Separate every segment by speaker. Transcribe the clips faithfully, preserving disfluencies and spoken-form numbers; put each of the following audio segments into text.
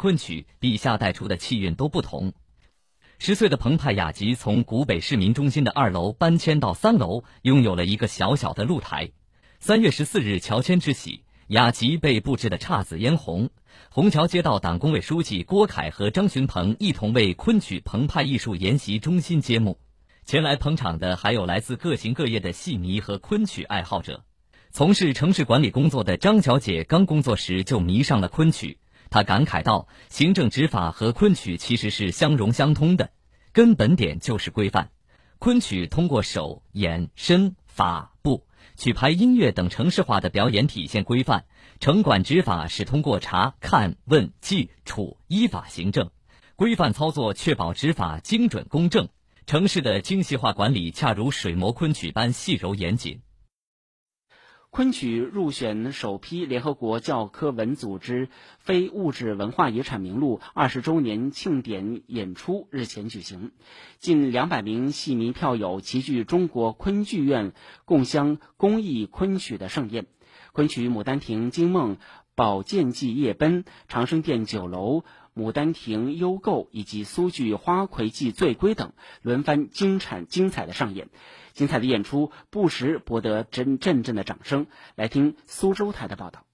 Speaker 1: 昆曲笔下带出的气韵都不同。十岁的澎湃雅集从古北市民中心的二楼搬迁到三楼，拥有了一个小小的露台。三月十四日乔迁之喜，雅集被布置得姹紫嫣红。虹桥街道党工委书记郭凯和张群鹏一同为昆曲澎湃艺术研习中心揭幕。前来捧场的还有来自各行各业的戏迷和昆曲爱好者。从事城市管理工作的张小姐刚工作时就迷上了昆曲，她感慨道，行政执法和昆曲其实是相融相通的，根本点就是规范。昆曲通过手、眼、身、法、步、曲牌、音乐等程式化的表演体现规范，城管执法是通过查、看、问、记、处，依法行政，规范操作确保执法精准公正。城市的精细化管理恰如水磨昆曲般细柔严谨。
Speaker 2: 昆曲入选首批联合国教科文组织非物质文化遗产名录二十周年庆典演出日前举行，近两百名戏迷票友齐聚中国昆剧院，共襄公益昆曲的盛宴。昆曲《牡丹亭》惊梦、宝剑记夜奔、长生殿酒楼、牡丹亭幽构以及苏剧花魁记醉归等轮番精彩精彩的上演。精彩的演出不时博得阵阵阵的掌声。来听苏州台的报道。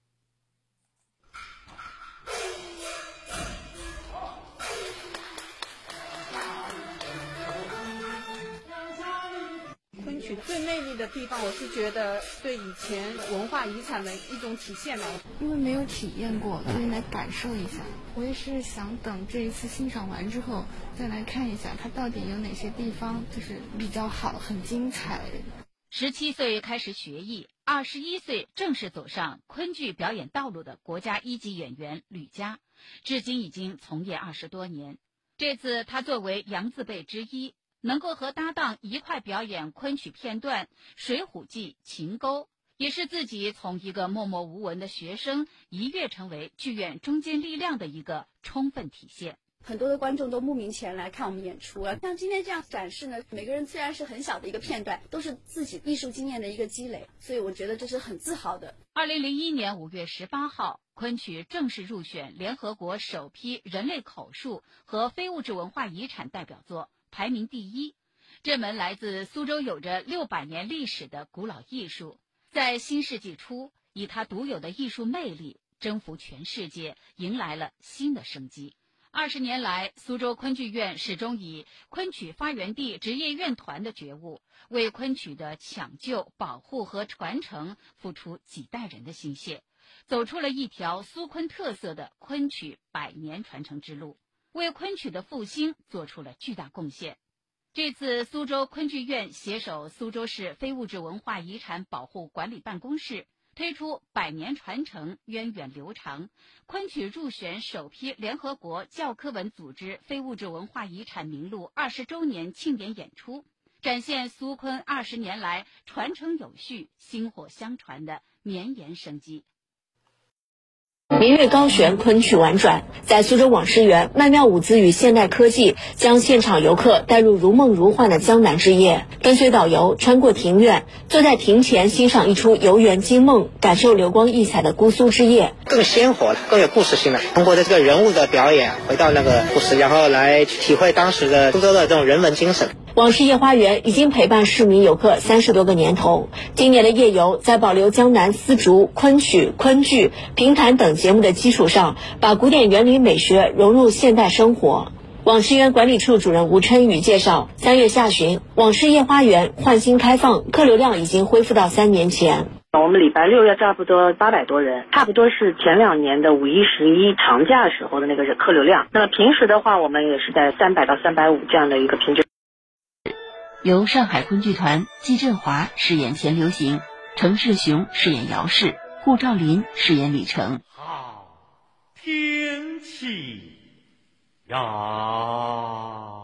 Speaker 3: 昆曲最魅力的地方，我是觉得对以前文化遗产的一种体现吧。
Speaker 4: 因为没有体验过，所以来感受一下。我也是想等这一次欣赏完之后，再来看一下它到底有哪些地方就是比较好，很精彩。
Speaker 5: 十七岁开始学艺，二十一岁正式走上昆剧表演道路的国家一级演员吕嘉，至今已经从业二十多年。这次他作为杨字辈之一，能够和搭档一块表演昆曲片段《水浒记》《秦钩》，也是自己从一个默默无闻的学生一跃成为剧院中坚力量的一个充分体现。
Speaker 6: 很多的观众都慕名前来看我们演出啊，像今天这样展示呢，每个人虽然是很小的一个片段，都是自己艺术经验的一个积累，所以我觉得这是很自豪的。
Speaker 5: 二零零一年五月十八号，昆曲正式入选联合国首批人类口述和非物质文化遗产代表作，排名第一。这门来自苏州有着六百年历史的古老艺术，在新世纪初，以它独有的艺术魅力征服全世界，迎来了新的生机。二十年来，苏州昆剧院始终以昆曲发源地职业院团的觉悟，为昆曲的抢救、保护和传承付出几代人的心血，走出了一条苏昆特色的昆曲百年传承之路，为昆曲的复兴做出了巨大贡献。这次苏州昆剧院携手苏州市非物质文化遗产保护管理办公室，推出百年传承、源远流长昆曲入选首批联合国教科文组织非物质文化遗产名录二十周年庆典演出，展现苏昆二十年来传承有序、薪火相传的绵延生机。
Speaker 7: 明月高悬，昆曲婉转，在苏州网师园，曼妙舞姿与现代科技将现场游客带入如梦如幻的江南之夜。跟随导游穿过庭院，坐在庭前欣赏一出游园惊梦，感受流光溢彩的姑苏之夜，
Speaker 8: 更鲜活了，更有故事性了。通过这个人物的表演，回到那个故事，然后来体会当时的苏州的这种人文精神。
Speaker 7: 网师夜花园已经陪伴市民游客三十多个年头，今年的夜游在保留江南丝竹、昆曲、昆剧、评弹等节目的基础上，把古典原理美学融入现代生活。网师园管理处主任吴琛宇介绍，三月下旬，网师夜花园焕新开放，客流量已经恢复到三年前。
Speaker 9: 我们礼拜六要差不多八百多人，差不多是前两年的五一、十一长假时候的那个客流量。那么平时的话，我们也是在三百到三百五这样的一个平均。
Speaker 10: 由上海昆剧团季振华饰演钱流行，程世雄饰演姚氏，顾兆林饰演李成。
Speaker 11: 好天气呀！